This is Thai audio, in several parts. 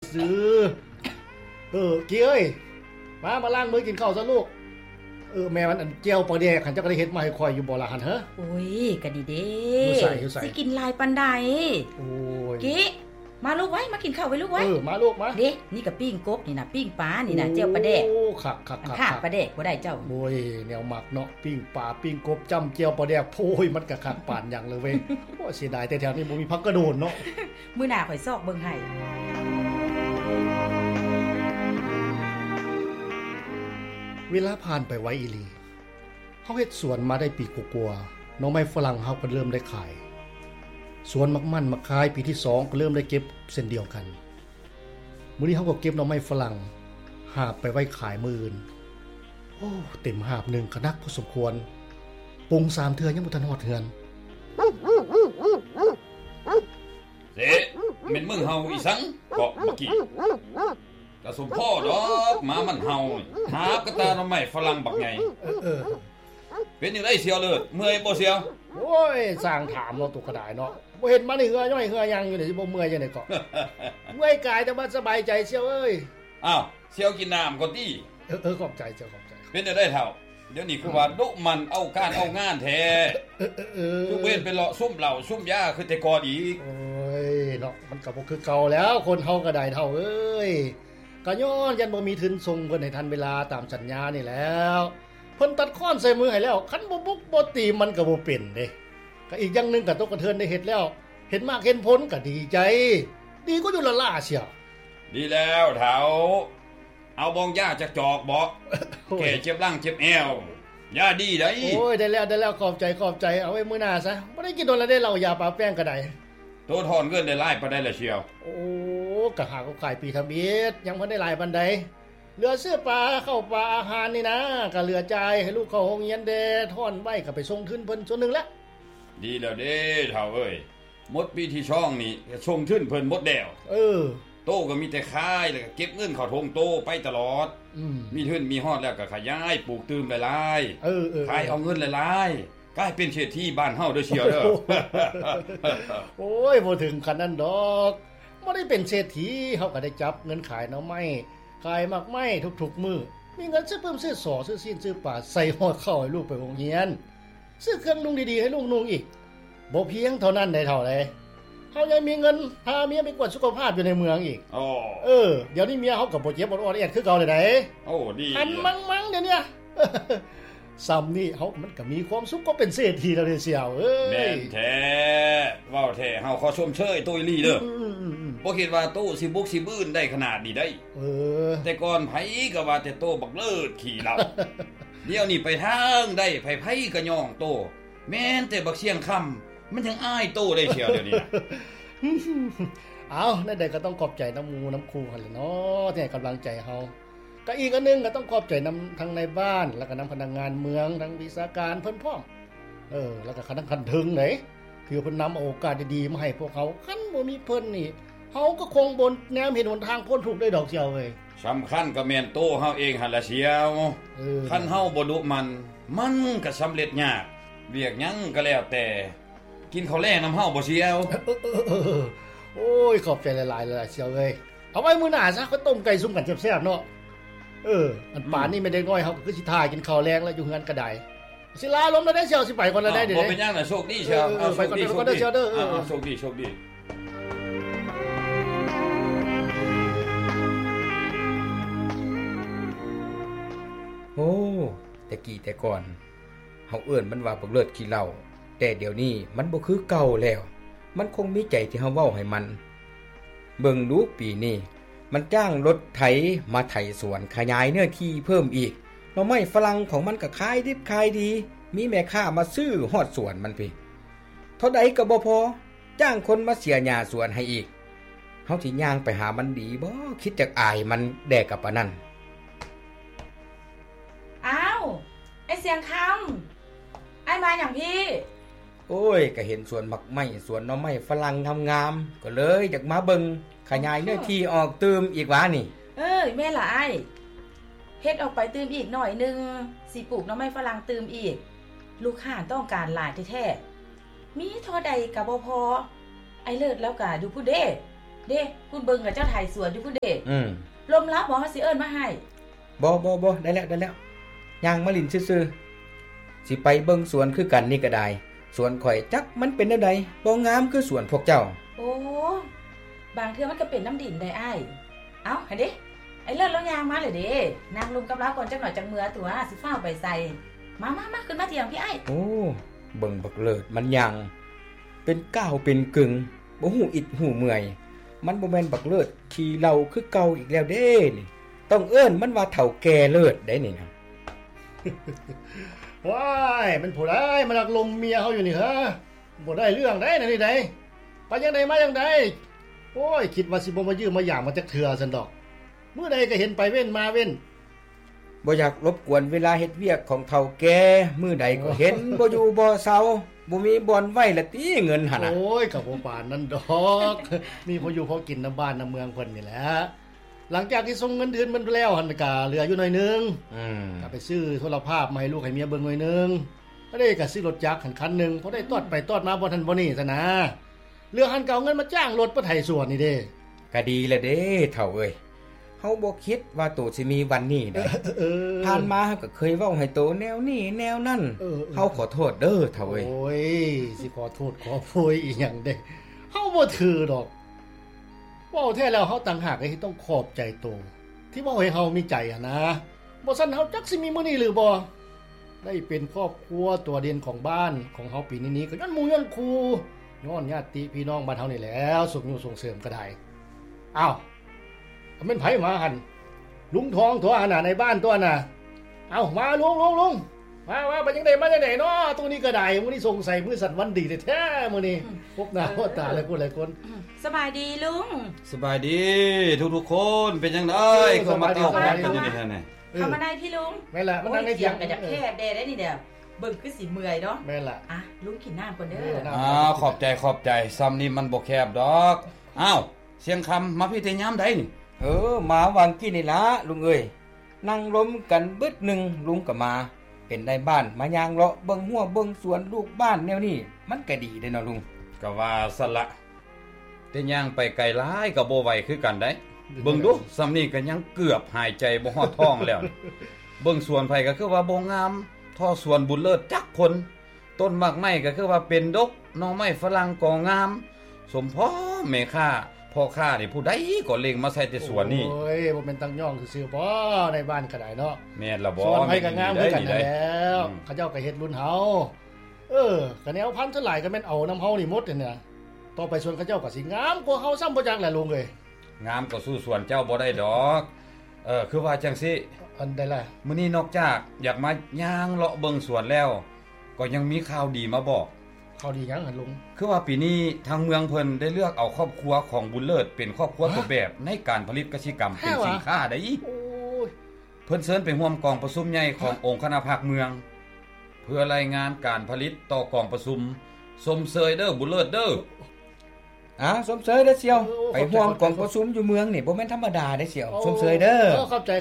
ซื้อกี้เอ้ยมาล้างมือกินข้าวซะลูกแม่มันอันเจียวปลาแดกขันจะก็ได้เฮ็ดมาให้ข่อยอยู่บ่ล่ะหั่นเฮ้อโอ้ยก็ดีเด้อยู่ใส่สิกินลายปานใดโอ้ยกี้มาลูกไว้มากินข้าวไว้ลูกไว้มาลูกมาเด้นี่ก็ปิ้งกบนี่นะปิ้งปลานี่นะเจียวปลาแดกโอ้คักข้าปลาแดกบ่ได้เจ้าโอ้ยแนวหมักเนาะปิ้งปลาปิ้งกบจ้ำเจียวปลาแดกโอ้ยมันก็คักปานหยังเลยเว้ยโอ้เสียดายแต่แถวนี้บ่มีผักกระโดนเนาะมื้อหน้าข่อยซอกเบิ่งให้เวลาผ่านไปไวอีหลีเฮาเฮ็ดสวนมาได้ปีกว่าๆหน่อไม้ฝรั่งเฮาก็เริ่มได้ขายสวนมักมันมาขายปีที่2ก็เริ่มได้เก็บเส้นเดียวกันมื้อนี้เฮาก็เก็บหน่อไม้ฝรั่งหาบไปไว้ขายมื้ออื่นโอ้เต็มหาบนึงก็นักพอสมควรปรุง3เทื่อยังบ่ทันฮอดเฮือนเสแม่นมึงเฮาอีสังเกาะเมื่อกี้กะสมพ่อดอกหมามันเฮาหาบกระตาหน่อไม้ฝรั่งบักใหญ่เป็นจังได๋เสียวเลิศเมื่อยบ่เสียวโอ้ยสร้างถามเนาะตุกกระดายเนาะบ่เห็นมันนี่เหือย่อยเหือยังอยู่นี่สิบ่เมื่อยจังได๋เกาะเมื่อยกายแต่ว่าสบายใจเสียวเอ้ยอ้าวเสียวกินน้ำก่อนติขอบใจเจ้าขอบใจเป็นจังได๋เฒ่าเดี๋ยวนี้คือว่าดุมันเอาการเอางานแท้ทุกเว้นไปเลาะซุ่มเหล้าซุ่มยาคือแต่ก่อนอีกโอ้ยเนาะมันก็บ่คือเก่าแล้วคนเฮาก็ได้เท่าเอ้ยก็ย้อนยันบ่มีทุนส่งเพิ่นให้ทันเวลาตามสัญญานี่แล้วเพิ่นตัดค้อนใส่มือให้แล้วคันบ่บุกบ่ตีมันก็บ่เป็นเด้ก็อีกอย่างนึงก็ตกกระเทือนได้เฮ็ดแล้วเห็นมากเห็นผลก็ดีใจดีก็อยู่ละล่าเสียดีแล้วเฒ่าเอาบองยาจากจอกบ่แก่เจ็บหลังเจ็บแอวยาดีได้โอ้ยได้แล้วขอบใจเอาไว้มื้อหน้าซะบ่ได้กินโดนแล้วได้เหล้ายาปลาแป้งก็ได้โตถอนเงินได้หลายปานใดล่ะเชียวโอ้ก็หาเขาขายปีทำอิฐยังบ่ได้หลายปานใดเหลือซื้อปลาเข้าปลาอาหารนี่นะก็เหลือจ่ายให้ลูกเข้าโรงเรียนเด้ถอนไว้ก็ไปส่งทุนเพิ่นส่วนนึงแล้วดีแล้วเด้เฒ่าเอ้ยหมดปีที่ช่องนี่ส่งทุนเพิ่นหมดแล้วโตก็มีแต่ขายแล้วก็เก็บเงินเข้าทงโตไปตลอดมีทุนมีฮอดแล้วก็ขยายปลูกตื่มหลายๆขายเอาเงินหลายๆกลายเป็นเศรษฐีบ้านเฮาเด้อเชียวเด้อโอ้ยบ่ถึงขนาดนั้นดอกบ่ได้เป็นเศรษฐีเฮาก็ได้จับเงินขายหน่อไม้ขายหมากไม้ทุกๆมื้อมีเงินซื้อเพิ่มซื้อสอซื้อซีนซื้อปลาใส่ห่อข้าวให้ลูกไปโรงเรียนซื้อเครื่องนุ่งดีๆให้ลูกนุ่งอีกบ่เพียงเท่านั้นได้เท่าใดเฮายังมีเงินพาเมียไปกวดสุขภาพอยู่ในเมืองอีกเดี๋ยวนี้เมียเฮาก็บ่เจ็บบ่อ่อนแอคือเก่าเลยได้โอ้ดีอันมั่งเดี๋ยวนี้ซ้ำนี่เฮามันก็มีความสุขก็เป็นเศรษฐีแล้วเด้อเสี่ยวแม่นแท้เว้าแท้เฮาขอชมเชยตุ้ยลี่เด้อบ่คิดว่าตู้สิบุกสิบื้นได้ขนาดนี้ได้แต่ก่อนไผก็ว่าแต่โตบักเลิศขี่เหล้าเดี๋ยวนี้ไปทางได้ไผๆก็ย่องโตแม่นแต่บักเสียงค่ำมันยังอ้ายโตได้เชียวเดี๋ยวนี้เอานั่นใดก็ต้องขอบใจน้ำมูน้ำครูหั่นแหละเนาะที่ให้กำลังใจเฮาก็อีกอันนึงก็ต้องขอบใจนำทั้งในบ้านแล้วก็นำพนักงานเมืองทั้งวิชาการเพิ่นพร้อมแล้วก็คณะคันถึงไหนที่เพิ่นนำโอกาสดีๆมาให้พวกเขาคันบ่มีเพิ่นนี่เฮาก็คงบ่แนมเห็นหนทางพ้นทุกข์ได้ดอกเสียวเว้ยสำคัญก็แม่นโตเฮาเองหั่นล่ะเสียวคันเฮาบ่ดุมันก็สำเร็จยากเวียกหยังก็แล้วแต่กินข้าวแลงนำเฮาบ่เสียวโอ้ยขอบใจหลายๆเลยเสียวเอ้ยเอาไว้มื้อหน้าซะก็ต้มไก่ซุ่มกันแซ่บๆเนาะอันป่านนี้ไม่ได้น้อยเฮาก็คือสิท่ากินข้าวแลงแล้วอยู่เฮือนก็ได้สิลาล้มแล้วได้เสียวสิไปก่อนแล้วได้เด้บ่เป็นหยังน่ะโชคดีเชียวไปก่อนเด้อเสียวเด้อโชคดีโอ้แต่กี้แต่ก่อนเฮาเอิ้นมันว่าบักเลิศขี้เหล้าแต่เดี๋ยวนี้มันบ่คือเก่าแล้วมันคงมีใจที่เฮาเว้าให้มันเบิ่งดูปีนี้มันจ้างรถไถมาไถสวนขยายเนื้อที่เพิ่มอีกหน่อไม้ฝรั่งของมันก็ขายดิบขายดีมีแม่ค้ามาซื้อฮอดสวนมันพี่เท่าใดก็บ่พอจ้างคนมาเสียหญ้าสวนให้อีกเฮาสิย่างไปหามันดีบ่คิดจักอายมันแดกกับปานนั้นอ้าวไอ้เสียงคำไอ้มาหยังพี่โอ้ยก็เห็นสวนหมักไม้สวนหน่อไม้ฝรั่งงามๆก็เลยอยากมาเบิ่งขยายเนื้อที่ออกตื่มอีกว่านี่แม่ล่ะอ้ายเฮ็ดออกไปตื่มอีกหน่อยนึงสิปลูกหน่อไม้ฝรั่งตื่มอีกลูกค้าต้องการหลายแท้ๆมีเท่าใดก็บ่พอไอ้เลิศแล้วก็อยู่ผู้เด้เด้คุณเบิ่งกับเจ้าไถสวนอยู่พุ่นเด้ลมรับบ่ว่าสิเอิ้นมาให้บ่ได้แล้วย่างมาลินซื่อๆสิไปเบิ่งสวนคือกันนี่ก็ได้สวนข่อยจักมันเป็นแนวใดบ่งามคือสวนพวกเจ้าโอ้บางเทื่อมันก็เป็นน้ำดินได้อ้ายเอ้าให้เด้ไอ้เลิศแล้วย่างมาเลยเด้นางลุมกับเราก่อนจักหน่อยจังเมื่อตัวสิฟ้าวไปใส่มาขึ้นมาเถียงพี่อ้ายโอ้เบิ่งบักเลิศมันย่างเป็นก้าวเป็นกึ่งบ่ฮู้อิดฮู้เมื่อยมันบ่แม่นบักเลิศขี่เหล้าคือเก่าอีกแล้วเด้นี่ต้องเอิ้นมันว่าเฒ่าแก่เลิศได้นี่นะว้ายมันผู้ใดมาลักลมเมียเฮาอยู่นี่ฮะบ่ได้เรื่องได้นะนี่ไดไปจังได๋มาจังได๋โอ้ยคิดว่าสิบ่มายืมมาหยามมาจักเทื่อซั่นดอกมื้อใดก็เห็นไปเว้นมาเว้นบ่อยากรบกวนเวลาเฮ็ดเวียกของเฒ่าแก่มื้อใดก็เห็นบ่อยู่บ่เซาบ่มีบ่อนไว้ละติเงินหั่นน่ะโอ้ยก็บ่ปานนั้นดอกมีพออยู่พอกินน้ำบ้านน้ำเมืองเพิ่นนี่แหละหลังจากที่ส่งเงินเดือนมันแล้วหั่นก็เหลืออยู่หน่อยนึงก็ไปซื้อโทรภาพมาให้ลูกให้เมียเบิ่งหน่อยนึงก็ได้ก็ซื้อรถจักรคันนึงพอได้ตอดไปตอดมาบ่ทันบ่นี่ซะนะเหลือหันก็เอาเงินมาจ้างรถมาไถสวนนี่เด้ก็ดีแล้วเด้เฒ่าเอ้ยเฮาบ่คิดว่าโตสิมีวันนี้ได้ผ่านมาเฮาก็เคยเว้าให้โตแนวนี้แนวนั้นเฮาขอโทษเด้อเฒ่าเอ้ยโอ้ยสิขอโทษขอโพยอีหยังเด้เฮาบ่ถือดอกเว้าแท้แล้วเฮาต่างหากที่ต้องขอบใจโตที่เว้าให้เฮามีใจอ่ะนะบ่ซั่นเฮาจักสิมีมื้อนี้หรือบ่ได้เป็นครอบครัวตัวเด่นของบ้านของเฮาปีนี้ก็ย้อนหมู่ย้อนครูย้อนญาติพี่น้องบ้านเฮานี่แหล้วส่งอยู่ส่งเสริมก็ได้อ้าวก็เป็นไผมาหั่นลุงทองตัวน่ะในบ้านตัวน่ะเอ้ามาลุงมาไปจังได๋มาจังได๋เนาะตัวนี้ก็ได้มื้อนี้สงสัยมื้อสัตว์วันดีแท้ๆมื้อนี้พบหน้าพบตาหลายคนสบายดีลุงสบายดีทุกๆคนเป็นจังได๋เข้ามาต้อนรับกันอยู่นี่แท้ๆเข้ามาได้พี่ลุงแม่นล่ะมันนั่งในเถียงกันแคบแดได้นี่เด้อเบิ่งคือสิเมื่อยเนาะแม่นล่ะลุงกินน้ำก่อนเด้อขอบใจซ้ำนี่มันบ่แคบดอกอ้าวเสียงคำมาพี่แต่ยามใดนี่มาวางกี้นี่ล่ะลุงเอ้ยนั่งล้มกันบึดนึงลุงก็มาเป็นได้บ้านมายางเลาะเบิ่งหัวเบิ่งสวนลูกบ้านแนวนี้มันก็ดีเด้เนาะลุงก็ว่าซั่นละแต่ย่างไปไกลหลายก็บ่ไหวคือกันได้เบิ่งดูซ้ำนี่ก็ยังเกือบหายใจบ่ฮอดท้องแล้วเบิ่งสวนไผก็คือว่าบ่งามท่อสวนบุญเลิศจักคนต้นมากไม้ก็คือว่าเป็นดกหน่อไม้ฝรั่งก็งามสมพ่อแม่ค้าพ่อค้านี่ผู้ใดก็เล็งมาใส่แต่สวนนี่โอ้ยบ่แม่นตั้งย่องซื่อๆบ่ในบ้านก็ได้เนาะแม่นล่ะบ่สวนไผก็งามคือกันแล้วเขาเจ้าก็เฮ็ดรุ่นเฮาก็แนวพันธุ์ทั้งหลายก็แม่นเอานำเฮานี่หมดเนี่ยต่อไปสวนเขาเจ้าก็สิงามกว่าเฮาซ้ำบ่จักแหละลุงเอ้ยงามก็สู้สวนเจ้าบ่ได้ดอกคือว่าจังซี่อันใดล่ะมื้อนี้นอกจากอยากมาย่างเลาะเบิ่งสวนแล้วก็ยังมีข่าวดีมาบอกข่าวดีหยังหั่นลุงคือว่าปีนี้ทางเมืองเพิ่นได้เลือกเอาครอบครัวของบุญเลิศเป็นครอบครัวต้นแบบในการผลิตกสิกรรมเป็นสินค้าได้อีกเพิ่นเชิญไปร่วมกองประชุมใหญ่ขององค์คณะภาคเมืองเพื่อรายงานการผลิตต่อกองประชุมสมเสยเด้อบุญเลิศเด้อสมเสยเด้อเสี่ยวไปร่วมกองประชุมอยู่เมืองนี่บ่แม่นธรรมดาเด้เสี่ยวสมเสยเด้อเข้าใจ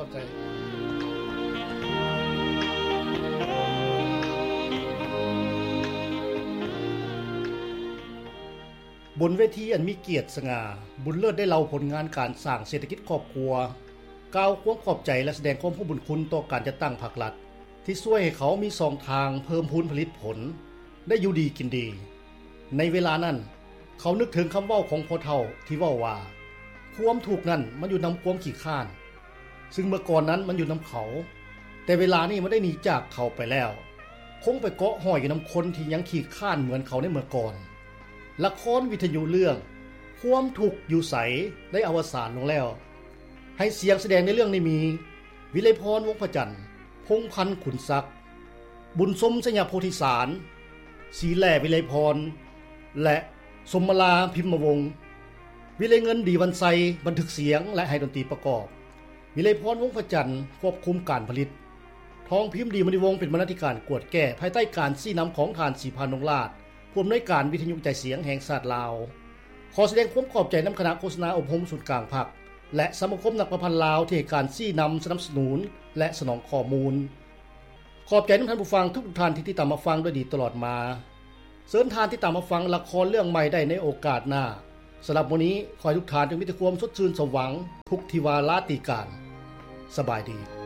บนเวทีอันมีเกียรติสง่าบุญเลิศได้เล่าผลงานการสร้างเศรษฐกิจครอบครัวกล่าวความขอบใจและแสดงความผู้บุญคุณต่อการจัดตั้งภาครัฐที่ช่วยให้เขามี2ทางเพิ่มพูนผลิตผลได้อยู่ดีกินดีในเวลานั้นเขานึกถึงคำเว้าของพ่อเฒ่าที่เว้าว่าความถูกนั้นมันอยู่นำความขี้ข้านซึ่งเมื่อก่อนนั้นมันอยู่นำเขาแต่เวลานี้มันได้หนีจากเขาไปแล้วคงไปเกาะห้อยอยู่นำคนที่ยังขี้ข้านเหมือนเขาในเมื่อก่อนละครวิทยุเรื่องความทุกข์อยู่ใสได้อวสานลงแล้วให้เสียงแสดงในเรื่องนี้มีวิไลพรวงศ์พระจันทร์พงษ์พันธ์ขุนศักดิ์บุญสมสยามโพธิสารศรีแหล่วิไลพรและสมมาลาพิมพ์วงศ์วิไลเงินดีวันไซบันทึกเสียงและให้ดนตรีประกอบวิไลพรวงศ์พระจันทร์ควบคุมการผลิตทองพิมพ์ดีมณีวงศ์เป็นบรรณาธิการกวดแก้ภายใต้การชี้นำของทานศรีพานงราชผู้อำนวยการวิทยุกระจายเสียงแห่งชาติลาวขอแสดงความขอบใจนำคณะโฆษณาอบรมศูนย์กลางภาคและสมาคมนักประพันธ์ลาวที่ให้การชี้นำสนับสนุนและสนองข้อมูลขอบใจนำท่านผู้ฟังทุกท่านที่ติดตามมาฟังด้วยดีตลอดมาเชิญท่านที่ตามมาฟังละครเรื่องใหม่ได้ในโอกาสหน้าสำหรับมื้อนี้ขอให้ทุกท่านจงมีแต่ความสดชื่นสมหวังทุกทิวาราตรีการสบายดี